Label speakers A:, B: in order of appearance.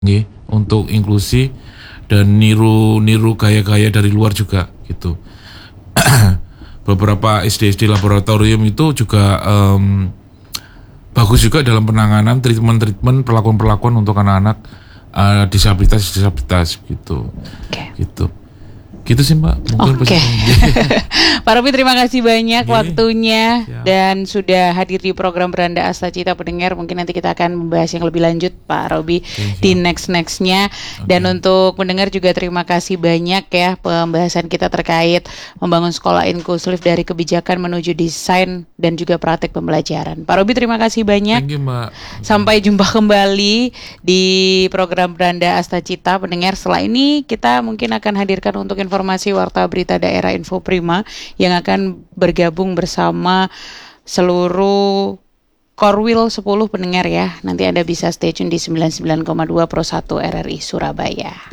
A: nggih, untuk inklusi dan niru gaya-gaya dari luar juga gitu. Beberapa SD-SD laboratorium itu juga bagus juga dalam penanganan treatment perlakuan untuk anak-anak disabilitas gitu.
B: Oke.
A: Gitu sih Mbak. Mungkin
B: Oke. Pak Robi, terima kasih banyak waktunya dan sudah hadir di program Beranda Asta Cita pendengar. Mungkin nanti kita akan membahas yang lebih lanjut Pak Robi di nextnya. Dan untuk pendengar juga terima kasih banyak ya pembahasan kita terkait membangun sekolah inklusif dari kebijakan menuju desain dan juga praktek pembelajaran. Pak Robi, terima kasih banyak.
A: Thank you, Mbak.
B: Sampai jumpa kembali di program Beranda Asta Cita pendengar. Setelah ini kita mungkin akan hadirkan untuk informasi Warta Berita Daerah Info Prima yang akan bergabung bersama seluruh Korwil 10 pendengar ya. Nanti Anda bisa stay tune di 99,2 Pro 1 RRI Surabaya.